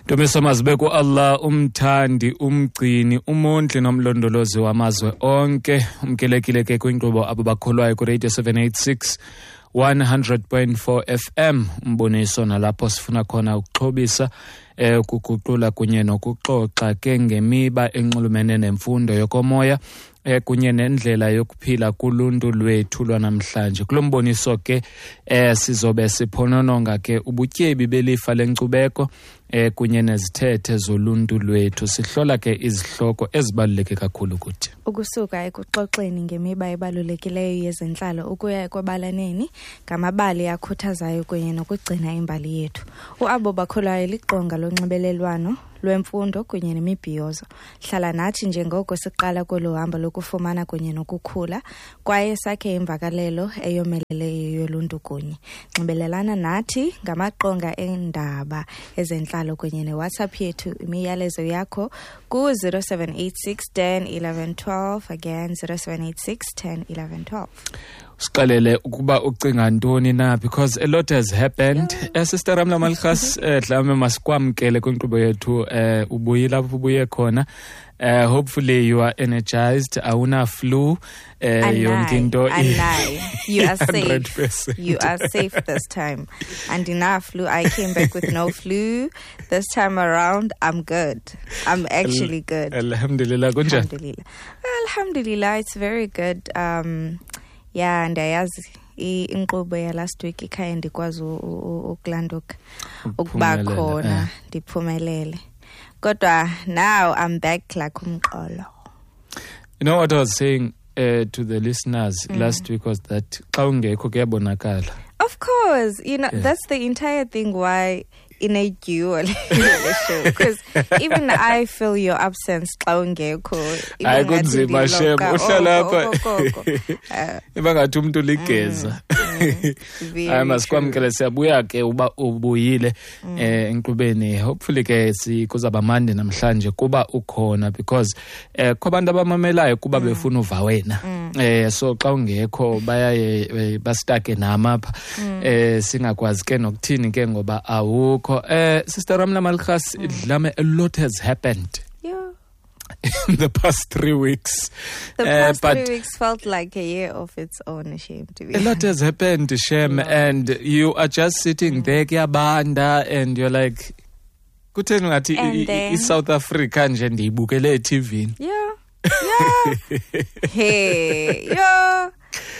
Ntombiso mazibeko Allah umthandi umgcini umondli nomlondolozi wamazwe onke umkelekile ke kwinkqubo abo bakholwayo ku Radio 786 100.4 FM umboniso nalapho sifuna khona ukuxhobisa ukuguqula kunye nokuxoxa ke ngemiba enxulumene nemfundo yokomoya kunye nendlela yokuphila kuluntu lwethu lwanamhlanje. Kulo mboniso ke sizobe siphonononga ke ubutyebi belifa lenkcubeko kunye nezithethe zoluntu lwethu. Sihlola ke izihloko ezibaluleke kakhulu kuthi ukusuka ekuxoxeni ngemiba ebalulekileyo yezentlalo ukuya ekwabalaneni ngamabali akhuthazayo kunye nokugcina imbali yethu. Uabo bakholwayo liqonga lonxibelelwano lwemfundo kunye nemibhiyozo. Hlala nathi njengoko siqala kolu hambo lokufumana kunye nokukhula kwaye sakhe imvakalelo eyomeleleyo yoluntu kunye. Nxibelelana nathi ngamaqonga endaba ezentlalo kunye neWhatsApp yethu. Imiyalezo yakho ku 0786 10 11 12, again 0786 10 11 12. Siqalele ukuba ucinga ntoni na, because a lot has happened. Sister Ramla Malkhas dlame masikwamkele kwinkqubo yethu ubuyile lapho ubuye khona. Hopefully you are energized. Awuna flu. Yonke into you are safe. You are safe this time. And enough flu. I came back with no flu. This time around, I'm good. I'm actually good. Alhamdulillah. Alhamdulillah. Alhamdulillah, it's very good. Yeah, and ayazi inkqubo ya last week ikhaya ndikwazi ukulanduka ukuba khona ndiphumelele. Kodwa now I'm back like umqolo. You know what I was saying to the listeners last week was that xa ungekho kuyabonakala. Of course, you know, that's the entire thing why in a duo show, because even I feel your absence xa ungekho. Hayi kunzima shem uhlala lapha ibangathi umuntu ligeza. Hayi masikwamkele siyabuya ke uba ubuyile enkqubeni. Hopefully ke kuzaba mandi namhlanje kuba ukhona, because kwabantu abamamelayo kuba befuna uva wena. So xa ungekho bayaye bastake nama apha singakwazi ke nokuthini ke ngoba awukho. Sister Ramla Malkhas, a lot has happened. Yeah. In the past 3 weeks. The past 3 weeks felt like a year of its own, Shem, to be honest. A lot has happened, Shem, and you are just sitting there, kuyabanda, and you're like, kutheni ngathi South Africa nje ndiyibukele TV. Yeah. Yeah. Hey, yeah.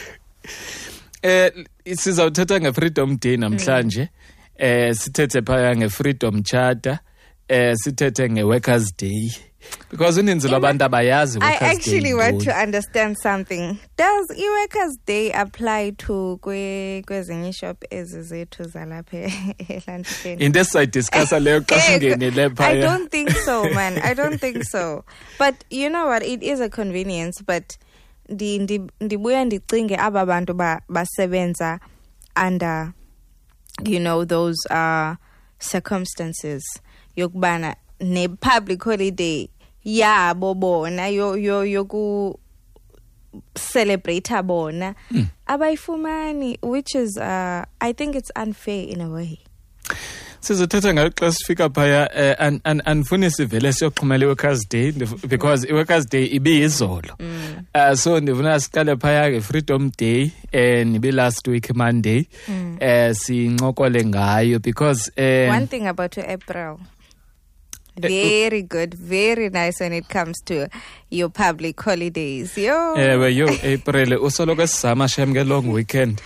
Sizawuthetha nge-Freedom Day namhlanje. Sithethe phaya nge-Freedom Charter. Sithethe nge-Workers' Day. Because uninzi lwabantu abayazi Workers' Day. I actually want to understand something. Does i-Workers' Day apply to kwezinye shop ezizethu zalapha eHlantuhleni? Into esizayidiscussa leyo xa singenile phaya. I don't think so, man. I don't think so. But you know what? It is a convenience, but ndibuya ndicinge aba bantu basebenza under, you know, those circumstances yokubana ne public holiday yabo bona yoku celebrate bona abayifumani, which is I think it's unfair in a way. Sizothetha ngayo xa sifika phaya andifuni sivele siyoxhumela i-Workers' Day because i-Workers' Day ibiyizolo. So ndifuna siqale phaya nge-Freedom Day nibe last week Monday sincokole ngayo because one thing about April, very good, very nice when it comes to your public holidays. Yo April usoloko sizama shem nge-long weekend.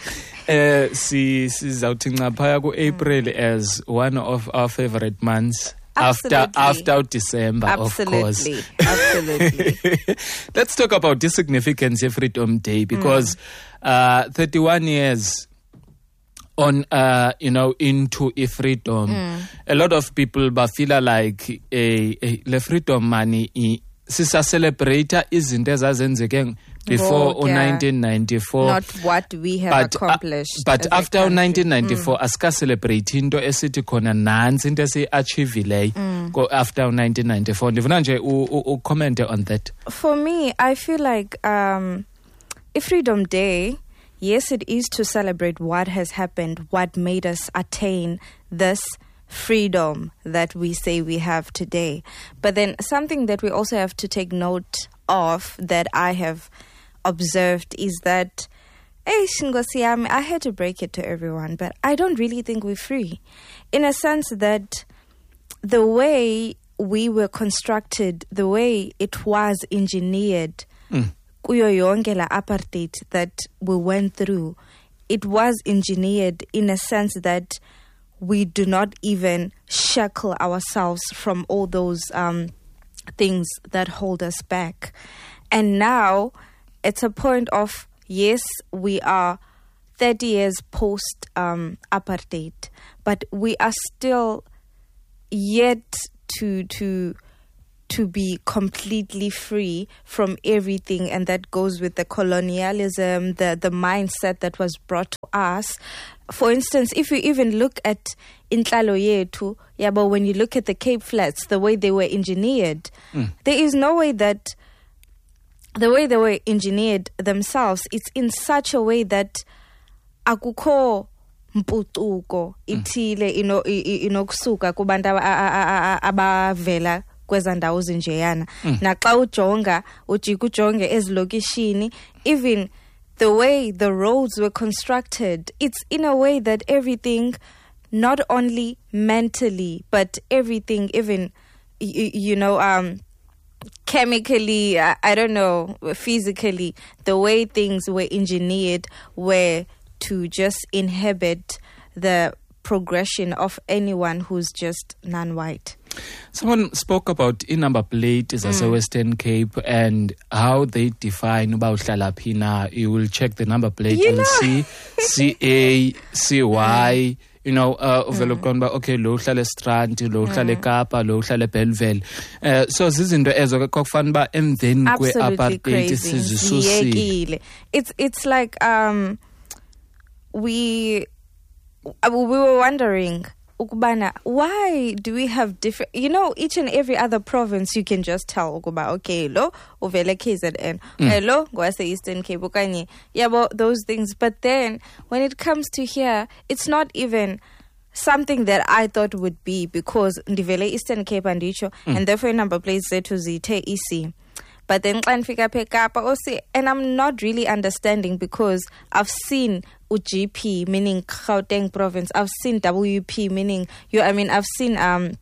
Sizawuthi ncaphaya ku-April as one of our favorite months. After December, absolutely. Of course. Absolutely. Let's talk about the significance of Freedom Day because 31 years on, into a freedom, a lot of people feel like the freedom money sisa celebrate izinto ezazenzeke before 1994, not what we have accomplished. But after 1994 asika celebrate into esithi khona nansi into esiachievile after 1994. Ndifuna nje comment on that. For me, I feel like Freedom Day, yes, it is to celebrate what has happened, what made us attain this freedom that we say we have today. But then something that we also have to take note of that I have observed is that, I had to break it to everyone, but I don't really think we're free. In a sense that the way we were constructed, the way it was engineered, kuyo yonke la apartheid that we went through, it was engineered in a sense that we do not even shackle ourselves from all those things that hold us back. And now it's a point of, yes, we are 30 years post apartheid, but we are still yet to be completely free from everything, and that goes with the colonialism, the mindset that was brought to us. For instance, if you even look at inhlalo yethu, but when you look at the Cape Flats, the way they were engineered, there is no way that the way they were engineered themselves, it's in such a way that akukho mputuko ithile inokusuka kubantu abavela kweza ndawo zinjeyana. Naxa ujonga ujika ujonge ezilokishini, even the way the roads were constructed, it's in a way that everything, not only mentally, but everything, even chemically, I don't know, physically, the way things were engineered were to just inhibit the progression of anyone who's just non-white. Someone spoke about number plate as a Western Cape and how they define about Hlalapina. You will check the number plate and see CA, CY. Uvela uqonda okay, lo uhlala eStrand, lo uhlala eKapa, lo uhlala eBellville. So zizinto ezo ke kufanele ba emveni kweapartheid sizisosile. It's like we were wondering, ukubana, why do we have different, each and every other province you can just tell ukuba okay, lo uvele KZN, lo ngwase Eastern Cape okanye those things. But then when it comes to here, it's not even something that I thought would be, because ndivele Eastern Cape anditsho, and therefore number plates zethu zithe EC. But then and I'm not really understanding, because I've seen UGP, meaning Gauteng province. I've seen WP, meaning I've seen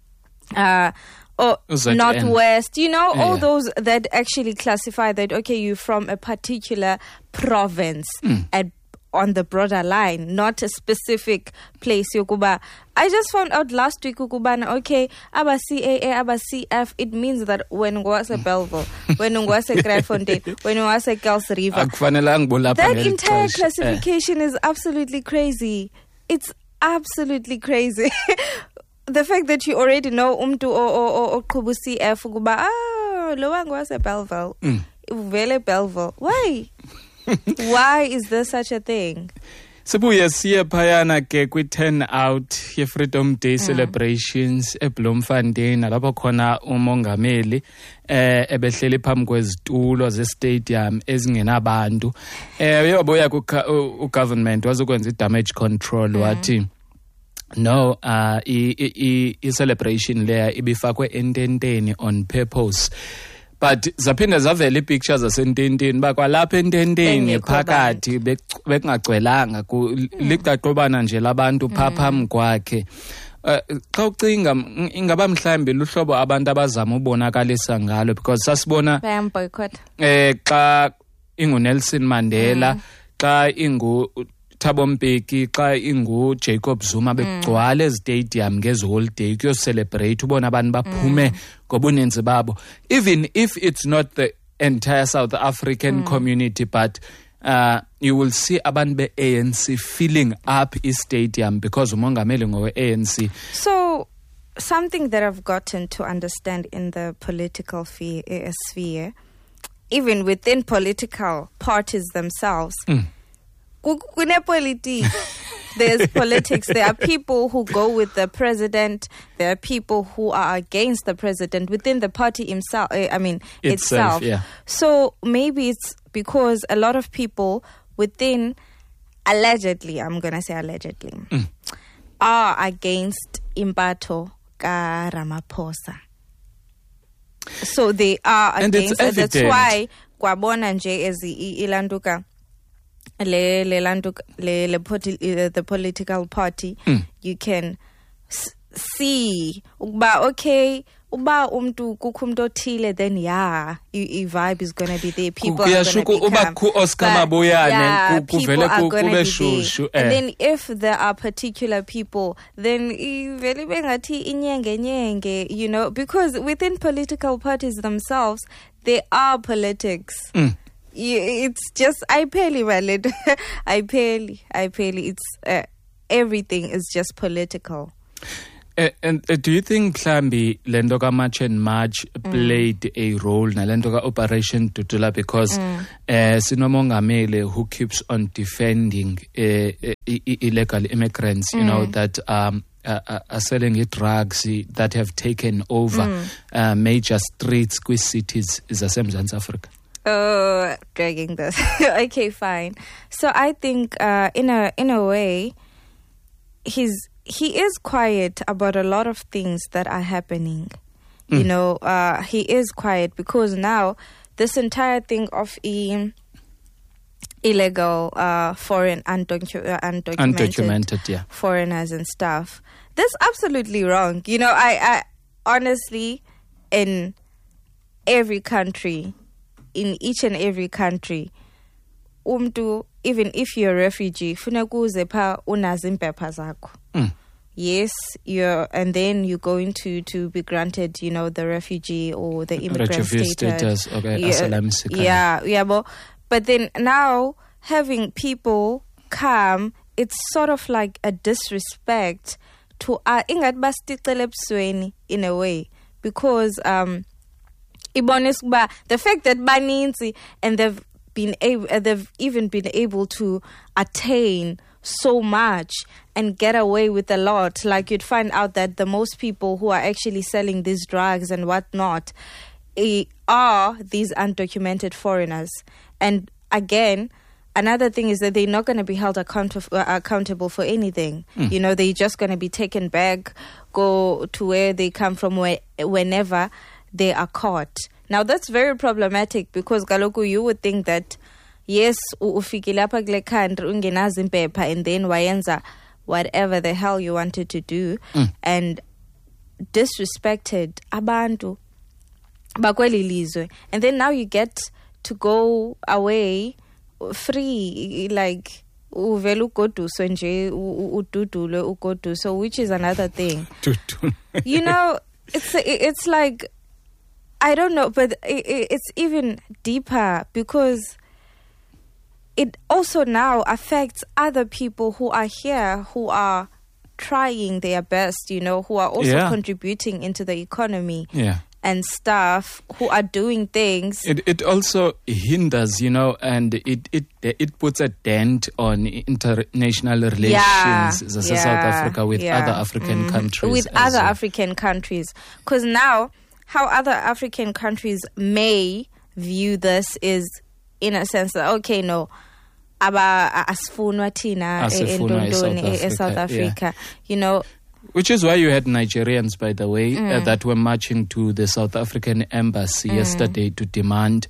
Northwest, all those that actually classify that, okay, you're from a particular province on the broader line, not a specific place. Yokuba, I just found out last week, okay, aba CAA, aba CF, it means that when ngwase Bellville, when ngwase Kraaifontein, when ngwase Kuils River, that entire classification is absolutely crazy. It's absolutely crazy. The fact that you already know umtu o Kubu CF, ukuba, lo ngwase Bellville, vele Bellville. Why? Why is there such a thing? Sibuye siye phayana ke kwi-turn out ye-Freedom Day celebrations eBloemfontein, lapho khona umongameli ebehleli phambi kwezitulo ze-stadium ezingenabantu. Uyabuya u-government wazokwenza i-damage control, wathi no, i-celebration leya ibifakwe ententeni on purpose. But zaphinda zavela ipictures zasententeni bakwalapha ententeni phakathi bekungagcwelanga liqaqobana nje labantu phambi kwakhe. Xa ucinga ingaba mhlawumbe luhlobo abantu abazama ubonakalisa ngalo, because sasibona xa inguNelson Mandela, xa Thabo Mbeki, xa Jacob Zuma begcwala ezistadium ngeziholiday kuyo-celebrate, ubona abantu baphume ngobuninzi babo. Even if it's not the entire South African community, but you will see abantu be-ANC filling up i-stadium because umongameli ngowe-ANC. So something that I've gotten to understand in the political sphere, even within political parties themselves, there's politics. There are people who go with the president. There are people who are against the president within the party itself. Yeah. So maybe it's because a lot of people within, allegedly, I'm going to say allegedly, are against Impatho ka Ramaphosa. So they are against, and that's why kwabona nje as ilanduka the political party, you can see uba okay uba umntu kukho umntu othile, then vibe is going to be there, people are going to become, people are going to be there. And then if there are particular people, then you know, because within political parties themselves there are politics. It's just I barely it's everything is just political. And do you think Klambi Lendoka March and March played a role na Lendoka Operation Tutula, because Sinomongamele, who keeps on defending illegal immigrants, you know, that are selling drugs that have taken over major streets, quiz cities, is the same as Africa? Dragging this. Okay, fine. So I think in a way he is quiet about a lot of things that are happening. You know, he is quiet because now this entire thing of illegal foreign undocumented foreigners and stuff, that's absolutely wrong. You know, I honestly, in every country, in each and every country, even if you're a refugee, funeka pa unazimpepha zakho. Yes, and then you're going to be granted, you know, the refugee or the immigrant status. But then now having people come, it's sort of like a disrespect to in a way, because the fact that baninzi and they've even been able to attain so much and get away with a lot. Like, you'd find out that the most people who are actually selling these drugs and whatnot are these undocumented foreigners. And again, another thing is that they're not going to be held accountable for anything. You know, they're just going to be taken back, go to where they come from whenever they are caught. Now, that's very problematic because Galoku, you would think that yes, ufikile apha kule country ungenazimpepha and then wayenza whatever the hell you wanted to do and disrespected abantu bakweli lizwe, and then now you get to go away free, like uvela ugoduswe nje ududulwe ugoduswe, which is another thing. You know, it's like, I don't know, but it's even deeper because it also now affects other people who are here, who are trying their best, you know, who are also contributing into the economy and stuff, who are doing things. It also hinders, you know, and it puts a dent on international relations as South Africa with other African countries. With other African countries. Because now, how other African countries may view this is, in a sense that, okay, no, aba asfunwa thina in South Africa, you know. Which is why you had Nigerians, by the way, that were marching to the South African embassy yesterday to demand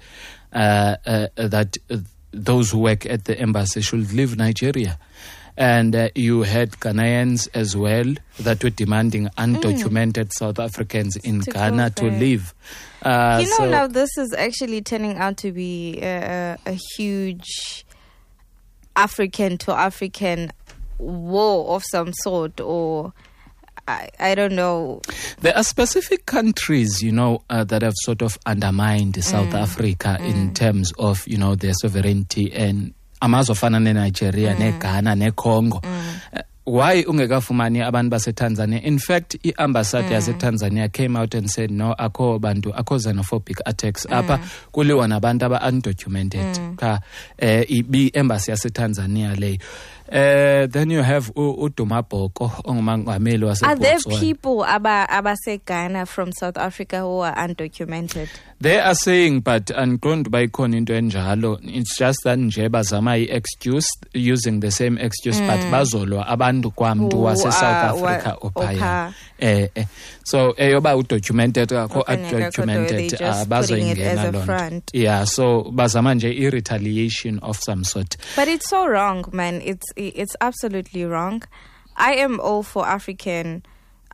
that those who work at the embassy should leave Nigeria. And you had Ghanaians as well that were demanding undocumented South Africans in Ghana to leave. Now this is actually turning out to be a huge African to African war of some sort, or I don't know. There are specific countries, you know, that have sort of undermined South Africa in terms of, you know, their sovereignty, and amazofana ne Nigeria, ne Ghana, ne Congo. Why ungekafumani abantu base-Tanzania? In fact, i-ambassade yase-Tanzania came out and said, no, akho xenophobic attacks apha kuliwa nabantu aba-undocumented ka i-embassy yase-Tanzania leyo. Then you have uDumabhoko ongumongameli waseBotswana. Are there people abase Ghana from South Africa who are undocumented? They are saying, but andiqondi uba ikhona into enjalo. It's just that nje bazama i-excuse, using the same excuse, but bazolwa abantu kwamntu wase-South Africa ophaya. So eyoba udocumented akho undocumented bazoyingena loo nto. Yeah, so bazama nje i-retaliation of some sort. But it's so wrong, man. It's absolutely wrong. I am all for Africans,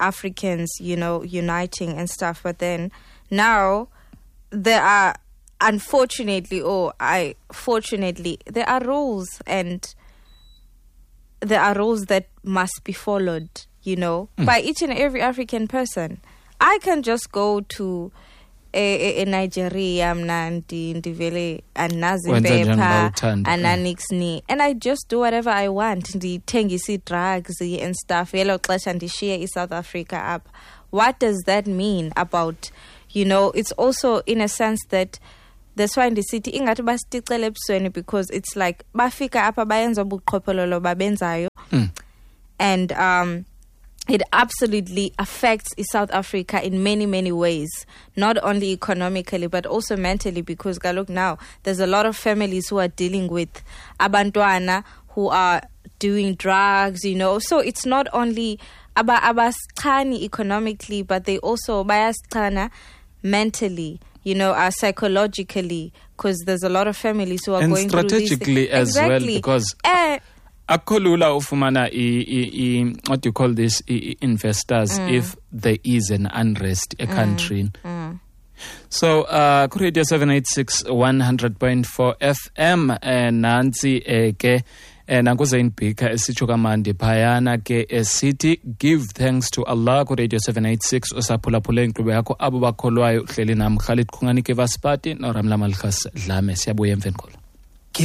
uniting and stuff, but then now there are fortunately there are rules, and there are rules that must be followed, by each and every African person. I can just go to a Nigeria, ndivele anazimpepha ananixni, and I just do whatever I want. Ndithengisa drugs and stuff. Yelo xesha ndishiye iSouth Africa up. What does that mean about, it's also in a sense that that's why in the city ingathi basiticele ebusweni, because it's like bafika apha bayenza ubuqhophololo babenzayo, and it absolutely affects South Africa in many, many ways, not only economically, but also mentally, because look now, there's a lot of families who are dealing with abantwana who are doing drugs, so it's not only abasichani economically, but they also bayasichana mentally, psychologically, because there's a lot of families who are and going through these strategically as well, because akolula ufumana what do you call this, investors if there is an unrest a country. So Radio 786 100.4 FM nansi ke nakuZane Bhika esitsho kamandi phayana ke esithi give thanks to Allah ku Radio 786 osaphulaphula inkqubo yakho abo bakholwayo uhleli nam Khalid Khungani ke Vaspati noRamla Malkhas Dlame. Siyabuya emveni kolo.